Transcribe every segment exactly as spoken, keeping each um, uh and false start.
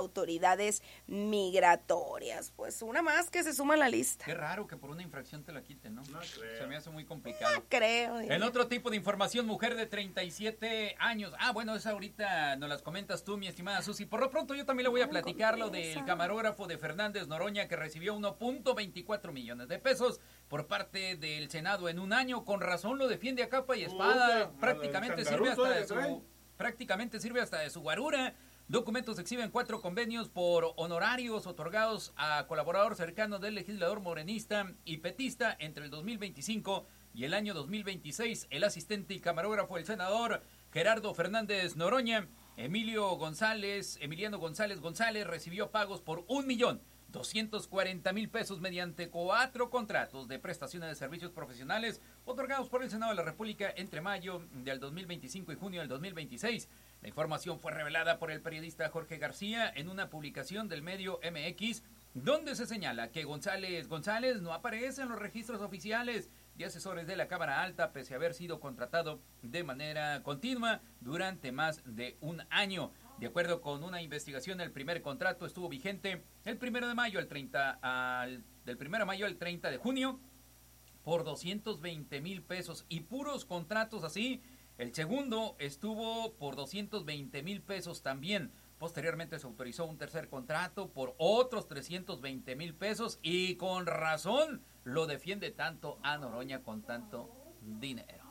autoridades migratorias. Pues una más que se suma a la lista. Qué raro que por una infracción te la quiten, ¿no? No creo. Se me hace muy complicado. No creo. En otro tipo de información, mujer de treinta y siete años. Ah, bueno, esa ahorita nos las comentas tú, mi estimada Susi. Por lo pronto yo también le voy a platicar lo del camarógrafo de Fernández Noroña que recibió uno punto veinticuatro millones de pesos por parte del Senado en un año. Con razón lo defiende a capa y espada. Puta, prácticamente el sirve hasta de cangaruto su, prácticamente sirve hasta de su guarura. Documentos exhiben cuatro convenios por honorarios otorgados a colaborador cercano del legislador morenista y petista entre el dos mil veinticinco y el año dos mil veintiséis. El asistente y camarógrafo del senador Gerardo Fernández Noroña, Emilio González, Emiliano González González, recibió pagos por un millón doscientos cuarenta mil pesos mediante cuatro contratos de prestaciones de servicios profesionales otorgados por el Senado de la República entre mayo del dos mil veinticinco y junio del dos mil veintiséis. La información fue revelada por el periodista Jorge García en una publicación del medio M X, donde se señala que González González no aparece en los registros oficiales de asesores de la Cámara Alta, pese a haber sido contratado de manera continua durante más de un año. De acuerdo con una investigación, el primer contrato estuvo vigente el primero de mayo al treinta, al, del primero de mayo al treinta de junio por doscientos veinte mil pesos y puros contratos así. El segundo estuvo por doscientos veinte mil pesos también. Posteriormente se autorizó un tercer contrato por otros trescientos veinte mil pesos y con razón lo defiende tanto a Noroña con tanto dinero.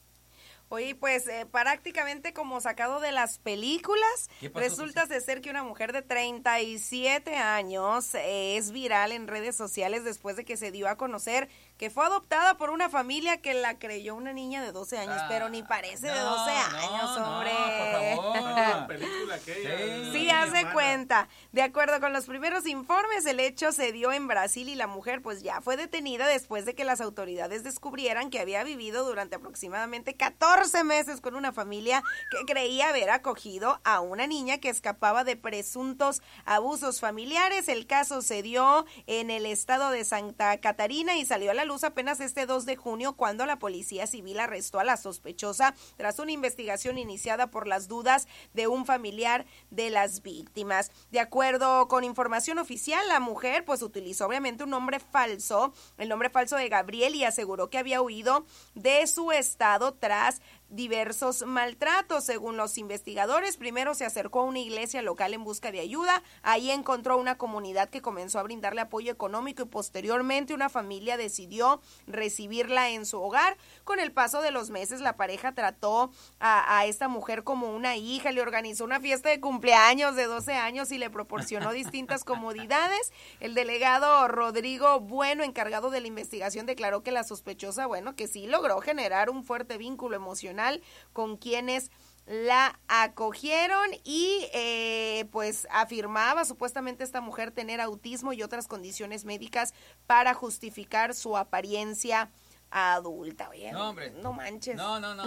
Oye, pues eh, prácticamente como sacado de las películas, resulta de ser que una mujer de treinta y siete años eh, es viral en redes sociales después de que se dio a conocer que fue adoptada por una familia que la creyó una niña de doce años, ah, pero ni parece no, de doce años, no, hombre. No, por favor. La película aquella, sí, sí hace cuenta. De acuerdo con los primeros informes, el hecho se dio en Brasil y la mujer pues ya fue detenida después de que las autoridades descubrieran que había vivido durante aproximadamente catorce meses con una familia que creía haber acogido a una niña que escapaba de presuntos abusos familiares. El caso se dio en el estado de Santa Catarina y salió a la luz apenas este dos de junio cuando la policía civil arrestó a la sospechosa tras una investigación iniciada por las dudas de un familiar de las víctimas. De acuerdo con información oficial, la mujer pues utilizó obviamente un nombre falso, el nombre falso de Gabriel, y aseguró que había huido de su estado tras diversos maltratos. Según los investigadores, primero se acercó a una iglesia local en busca de ayuda, ahí encontró una comunidad que comenzó a brindarle apoyo económico y posteriormente una familia decidió recibirla en su hogar. Con el paso de los meses, la pareja trató a, a esta mujer como una hija, le organizó una fiesta de cumpleaños de doce años y le proporcionó distintas comodidades. El delegado Rodrigo Bueno, encargado de la investigación, declaró que la sospechosa, bueno, que sí logró generar un fuerte vínculo emocional con quienes la acogieron y eh, pues afirmaba supuestamente esta mujer tener autismo y otras condiciones médicas para justificar su apariencia adulta. Oye, no, hombre. No manches. No, no, no.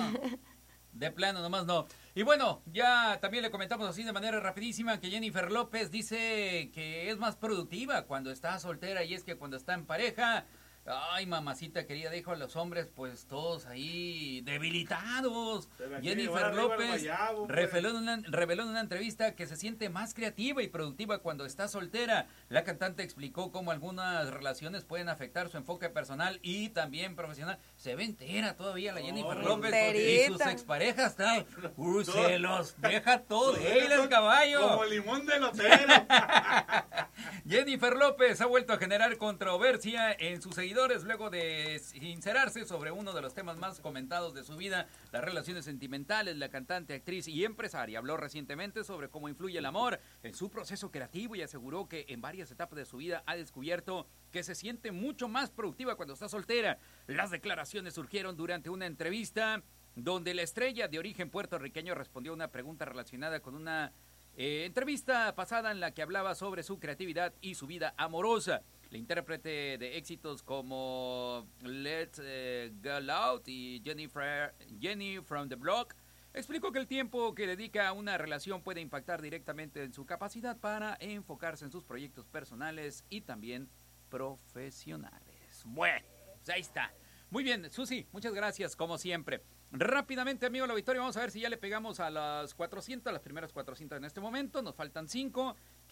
De plano, nomás no. Y bueno, ya también le comentamos así de manera rapidísima que Jennifer López dice que es más productiva cuando está soltera y es que cuando está en pareja. Ay, mamacita querida, dejo a los hombres pues todos ahí debilitados. Jennifer López guayabo, reveló, en una, reveló en una entrevista que se siente más creativa y productiva cuando está soltera. La cantante explicó cómo algunas relaciones pueden afectar su enfoque personal y también profesional. Se ve entera todavía la Jennifer oh, López enterita. Y sus exparejas están, uh, se los deja todo él el caballo. Como limón del hotel. Jennifer López ha vuelto a generar controversia en sus seguidores luego de sincerarse sobre uno de los temas más comentados de su vida, las relaciones sentimentales. La cantante, actriz y empresaria habló recientemente sobre cómo influye el amor en su proceso creativo y aseguró que en varias etapas de su vida ha descubierto que se siente mucho más productiva cuando está soltera. Las declaraciones surgieron durante una entrevista donde la estrella de origen puertorriqueño respondió a una pregunta relacionada con una eh, entrevista pasada en la que hablaba sobre su creatividad y su vida amorosa. La intérprete de éxitos como Let's uh, Go Out y Jennifer, Jenny from the Block explicó que el tiempo que dedica a una relación puede impactar directamente en su capacidad para enfocarse en sus proyectos personales y también profesionales. Bueno, pues ahí está. Muy bien, Susi, muchas gracias, como siempre. Rápidamente, amigo de la Victoria, vamos a ver si ya le pegamos a las cuatrocientas, las primeras cuatrocientas en este momento. Nos faltan cinco.